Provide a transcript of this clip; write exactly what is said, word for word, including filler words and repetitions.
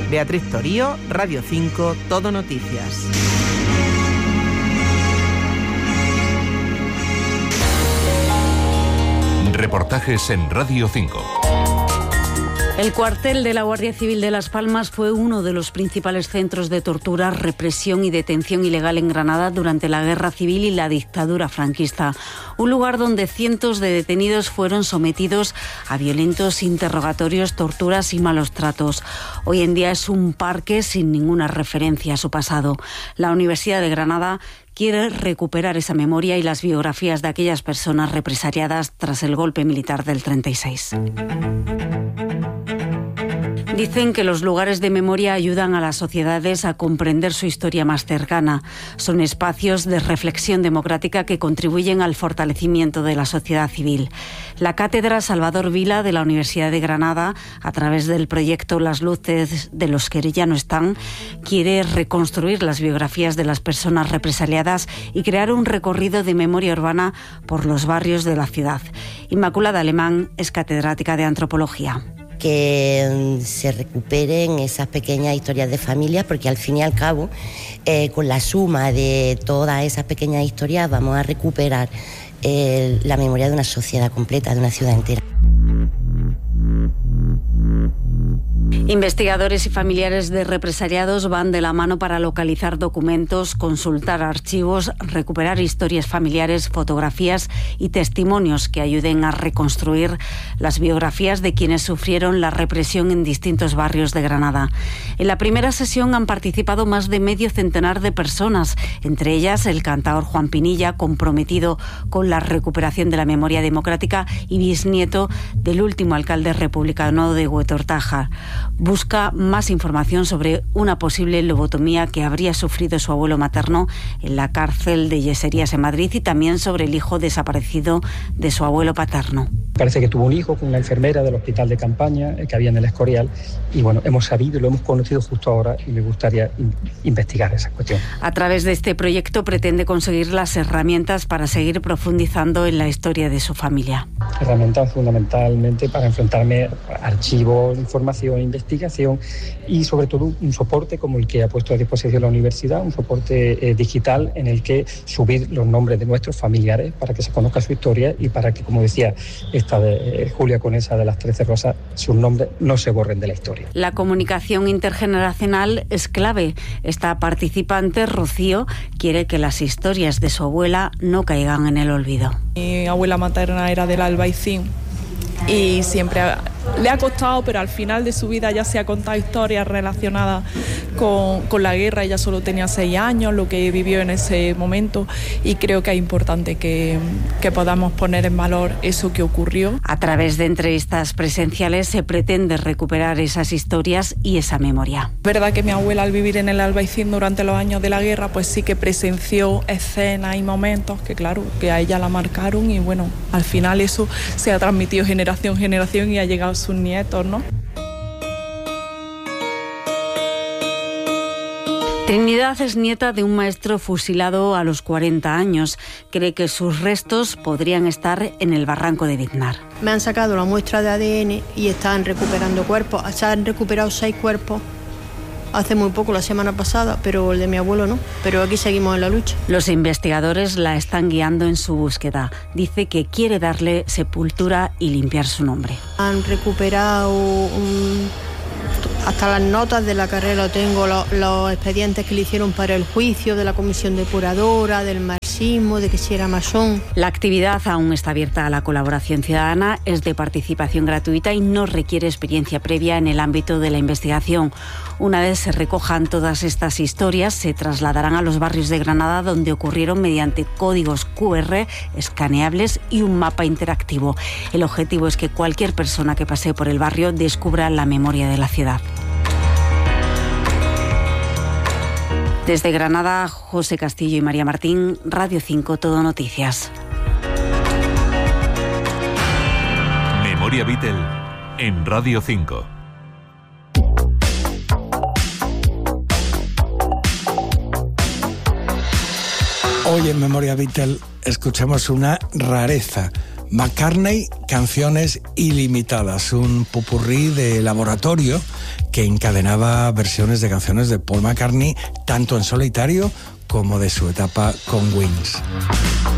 Beatriz Torío, Radio cinco, Todo Noticias. Reportajes en Radio cinco. El cuartel de la Guardia Civil de Las Palmas fue uno de los principales centros de tortura, represión y detención ilegal en Granada durante la Guerra Civil y la dictadura franquista. Un lugar donde cientos de detenidos fueron sometidos a violentos interrogatorios, torturas y malos tratos. Hoy en día es un parque sin ninguna referencia a su pasado. La Universidad de Granada quiere recuperar esa memoria y las biografías de aquellas personas represaliadas tras el golpe militar del treinta y seis. Dicen que los lugares de memoria ayudan a las sociedades a comprender su historia más cercana. Son espacios de reflexión democrática que contribuyen al fortalecimiento de la sociedad civil. La Cátedra Salvador Vila de la Universidad de Granada, a través del proyecto Las luces de los que ya no están, quiere reconstruir las biografías de las personas represaliadas y crear un recorrido de memoria urbana por los barrios de la ciudad. Inmaculada Alemán es catedrática de Antropología. Que se recuperen esas pequeñas historias de familia, porque al fin y al cabo, eh, con la suma de todas esas pequeñas historias, vamos a recuperar eh, la memoria de una sociedad completa, de una ciudad entera. Investigadores y familiares de represaliados van de la mano para localizar documentos, consultar archivos, recuperar historias familiares, fotografías y testimonios que ayuden a reconstruir las biografías de quienes sufrieron la represión en distintos barrios de Granada. En la primera sesión han participado más de medio centenar de personas, entre ellas el cantaor Juan Pinilla, comprometido con la recuperación de la memoria democrática y bisnieto del último alcalde republicano de Huetortájar. Busca más información sobre una posible lobotomía que habría sufrido su abuelo materno en la cárcel de Yeserías en Madrid y también sobre el hijo desaparecido de su abuelo paterno. Parece que tuvo un hijo con una enfermera del hospital de campaña que había en el Escorial y bueno, hemos sabido y lo hemos conocido justo ahora y me gustaría in- investigar esa cuestión. A través de este proyecto pretende conseguir las herramientas para seguir profundizando en la historia de su familia. Herramientas fundamentalmente para enfrentarme a archivos, información, investigación y sobre todo un soporte como el que ha puesto a disposición la universidad, un soporte eh, digital en el que subir los nombres de nuestros familiares para que se conozca su historia y para que, como decía esta de eh, Julia Conesa de las Trece Rosas, sus nombres no se borren de la historia. La comunicación intergeneracional es clave. Esta participante, Rocío, quiere que las historias de su abuela no caigan en el olvido. Mi abuela materna era del Albaicín y siempre ha, le ha costado, pero al final de su vida ya se ha contado historias relacionadas con, con la guerra. Ella solo tenía seis años, lo que vivió en ese momento, y creo que es importante que, que podamos poner en valor eso que ocurrió. A través de entrevistas presenciales se pretende recuperar esas historias y esa memoria. Es verdad que mi abuela, al vivir en el Albaicín durante los años de la guerra, pues sí que presenció escenas y momentos que, claro, que a ella la marcaron, y bueno, al final eso se ha transmitido generación a generación y ha llegado a sus nietos, ¿no? Trinidad es nieta de un maestro fusilado a los cuarenta años. Cree que sus restos podrían estar en el barranco de Biznar. Me han sacado la muestra de A D N y están recuperando cuerpos. Se han recuperado seis cuerpos hace muy poco, la semana pasada, pero el de mi abuelo no. Pero aquí seguimos en la lucha. Los investigadores la están guiando en su búsqueda. Dice que quiere darle sepultura y limpiar su nombre. Han recuperado un... hasta las notas de la carrera, lo tengo, los, los expedientes que le hicieron para el juicio de la comisión depuradora, del marxismo, de que si era masón. La actividad aún está abierta a la colaboración ciudadana, es de participación gratuita y no requiere experiencia previa en el ámbito de la investigación. Una vez se recojan todas estas historias, se trasladarán a los barrios de Granada donde ocurrieron mediante códigos cu erre escaneables y un mapa interactivo. El objetivo es que cualquier persona que pase por el barrio descubra la memoria de la ciudad. Desde Granada, José Castillo y María Martín, Radio cinco, Todo Noticias. Memoria Beatle en Radio cinco. Hoy en Memoria Beatle escuchamos una rareza. McCartney, canciones ilimitadas, un popurrí de laboratorio que encadenaba versiones de canciones de Paul McCartney, tanto en solitario como de su etapa con Wings.